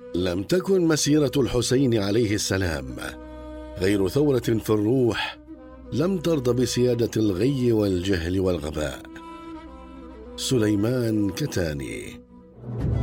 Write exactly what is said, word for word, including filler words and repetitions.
لم تكن مسيرة الحسين عليه السلام غير ثورة في الروح لم ترضى بسيادة الغي والجهل والغباء. سليمان كتاني.